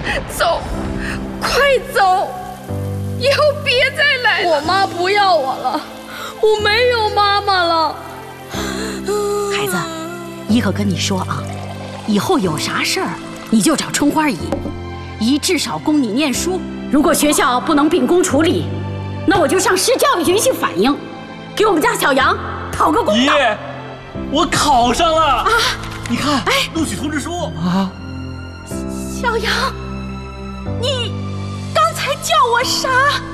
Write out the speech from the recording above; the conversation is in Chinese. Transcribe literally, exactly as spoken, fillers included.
走，快走，以后别再来了。 我妈不要我了，我没有妈妈了。 孩子，姨可跟你说啊，以后有啥事儿你就找春花姨，姨至少供你念书。如果学校不能秉公处理，那我就上市教育局去反映，给我们家小杨讨个公道。 姨，我考上了啊！你看，哎，录取通知书啊！ 小杨，你刚才叫我啥？